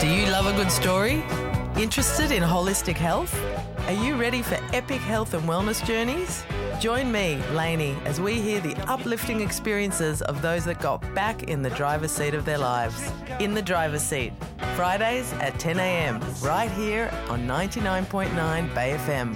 Do you love a good story? Interested in holistic health? Are you ready for epic health and wellness journeys? Join me, Lainey, as we hear the uplifting experiences of those that got back in the driver's seat of their lives. In the Driver's Seat, Fridays at 10 a.m, right here on 99.9 Bay FM.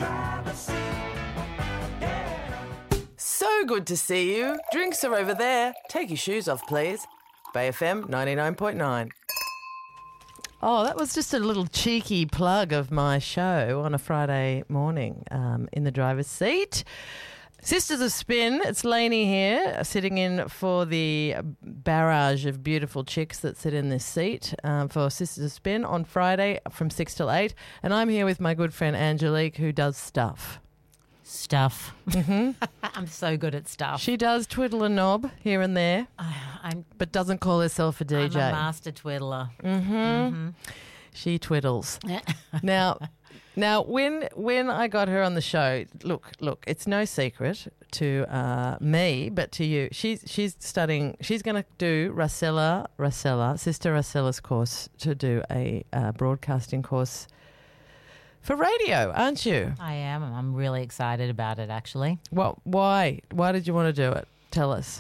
So good to see you. Drinks are over there. Take your shoes off, please. Bay FM 99.9. Oh, that was just a little cheeky plug of my show on a Friday morning in the driver's seat. Sisters of Spin, it's Lainey here, sitting in for the barrage of beautiful chicks that sit in this seat for Sisters of Spin on Friday from 6 till 8. And I'm here with my good friend Angelique, who does stuff. Stuff. Mm-hmm. I'm so good at stuff. She does twiddle a knob here and there, but doesn't call herself a DJ. I'm a master twiddler. She twiddles. Now, when I got her on the show, look, it's no secret to me, but to you, she's studying. She's going to do Sister Racella's course, to do a broadcasting course for radio, aren't you? I am. I'm really excited about it, actually. Well, why? Why did you want to do it? Tell us.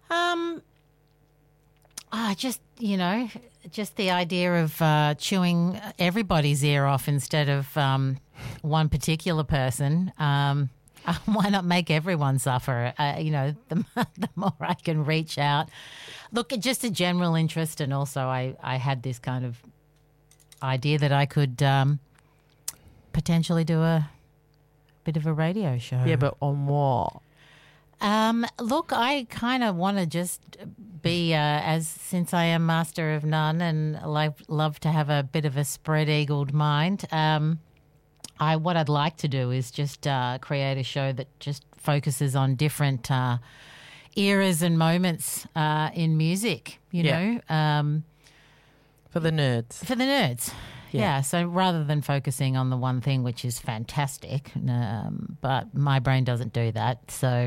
Just the idea of chewing everybody's ear off instead of one particular person. Why not make everyone suffer? The more I can reach out. Look, just a general interest, and also I had this kind of idea that I could potentially do a bit of a radio show. Yeah, but on what? Look, I kind of want to just be, since I am master of none and love to have a bit of a spread-eagled mind, what I'd like to do is just create a show that just focuses on different eras and moments in music, you know. For the nerds. For the nerds. Yeah, so rather than focusing on the one thing, which is fantastic, but my brain doesn't do that, so...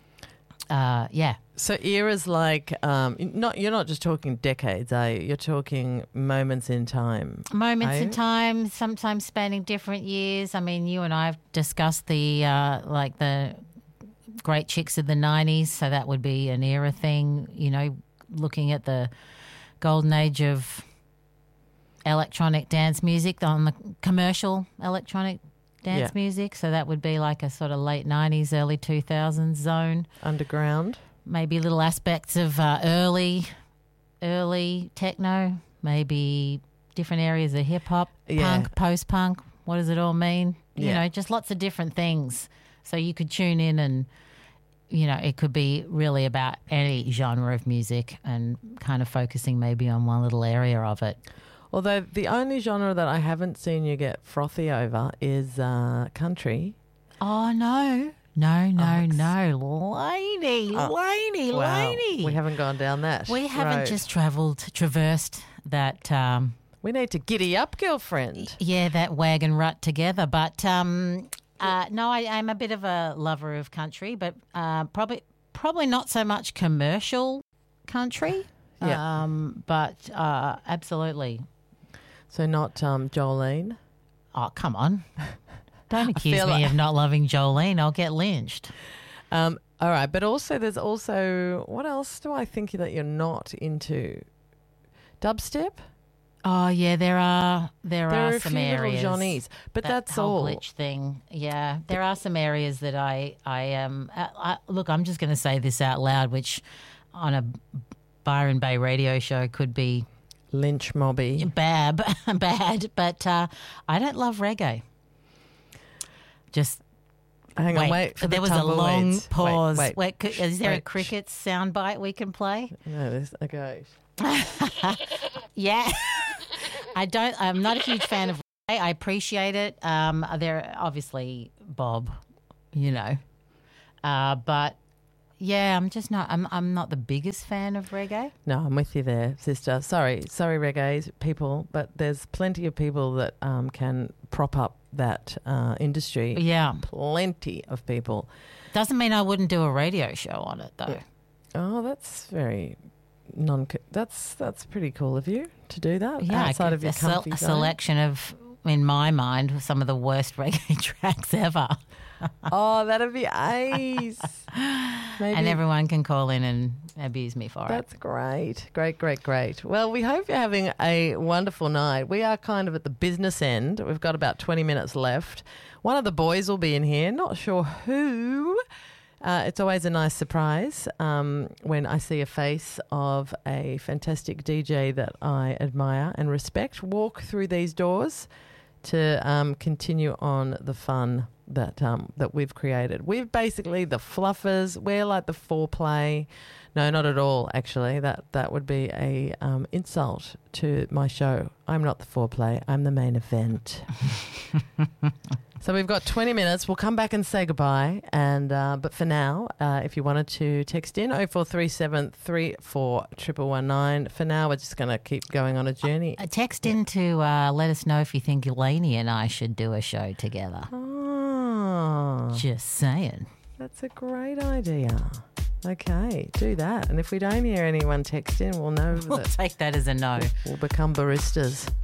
So eras like you're not just talking decades, are you? You're talking moments in time. Moments in time, sometimes spanning different years. I mean, you and I have discussed the great chicks of the 90s, so that would be an era thing, looking at the golden age of electronic dance music, on the commercial electronic dance music, so that would be like a sort of late 90s, early 2000s zone. Underground. Maybe little aspects of early techno, maybe different areas of hip-hop, punk, post-punk. What does it all mean? You know, just lots of different things. So you could tune in and, it could be really about any genre of music and kind of focusing maybe on one little area of it. Although the only genre that I haven't seen you get frothy over is country. Oh, no. No. Laney. We haven't gone down that. We haven't just traversed that. We need to giddy up, girlfriend. Yeah, that wagon rut together. But no, I'm a bit of a lover of country, but probably not so much commercial country. Yeah. But absolutely. So not Jolene? Oh, come on. Don't accuse me of not loving Jolene. I'll get lynched. All right. But also there's also, what else do I think that you're not into? Dubstep? Oh, yeah, there are some areas. Little Johnnies, but that's all. That glitch thing. Yeah, there are some areas that I am. Look, I'm just going to say this out loud, which on a Byron Bay radio show could be lynch mobby. Bad, but I don't love reggae. Just hang on, wait. For there was a long pause. Wait, is there a cricket soundbite we can play? No, there's okay. Yeah, I'm not a huge fan of reggae. I appreciate it. They're obviously Bob, but. Yeah, I'm just not. I'm not the biggest fan of reggae. No, I'm with you there, sister. Sorry, reggae people, but there's plenty of people that can prop up that industry. Yeah, plenty of people. Doesn't mean I wouldn't do a radio show on it, though. Yeah. Oh, that's very that's pretty cool of you to do that Yeah, outside of your comfy a zone? selection of, in my mind, some of the worst reggae tracks ever. Oh, that'd be ace. Maybe. And everyone can call in and abuse me for it. That's great. Great. Well, we hope you're having a wonderful night. We are kind of at the business end. We've got about 20 minutes left. One of the boys will be in here. Not sure who. It's always a nice surprise when I see a face of a fantastic DJ that I admire and respect walk through these doors to continue on the fun that we've created. We're basically the fluffers. We're like the foreplay. No, not at all, actually. That would be a insult to my show. I'm not the foreplay. I'm the main event. So we've got 20 minutes. We'll come back and say goodbye. And but for now, if you wanted to text in, 0437 34 119. For now, we're just going to keep going on a journey. Text in to let us know if you think Eleni and I should do a show together. Oh, Just saying. that's a great idea. Okay, do that. And if we don't hear anyone text in, we'll know We'll that take that as a no. we'll become baristas.